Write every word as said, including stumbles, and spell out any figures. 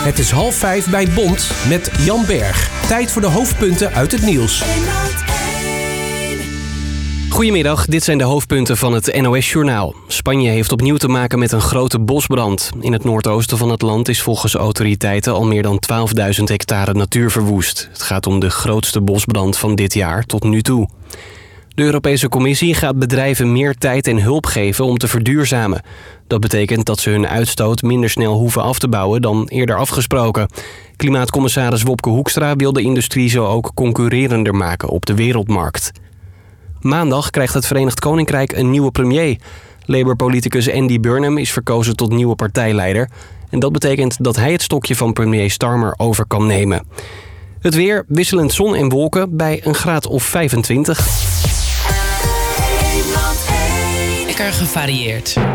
Het is half vijf bij Bond met Jan Berg. Tijd voor de hoofdpunten uit het nieuws. Goedemiddag, dit zijn de hoofdpunten van het N O S-journaal. Spanje heeft opnieuw te maken met een grote bosbrand. In het noordoosten van het land is volgens autoriteiten al meer dan twaalfduizend hectare natuur verwoest. Het gaat om de grootste bosbrand van dit jaar tot nu toe. De Europese Commissie gaat bedrijven meer tijd en hulp geven om te verduurzamen. Dat betekent dat ze hun uitstoot minder snel hoeven af te bouwen dan eerder afgesproken. Klimaatcommissaris Wopke Hoekstra wil de industrie zo ook concurrerender maken op de wereldmarkt. Maandag krijgt het Verenigd Koninkrijk een nieuwe premier. Labour-politicus Andy Burnham is verkozen tot nieuwe partijleider. En dat betekent dat hij het stokje van premier Starmer over kan nemen. Het weer, wisselend zon en wolken bij een graad of vijfentwintig. Lekker gevarieerd.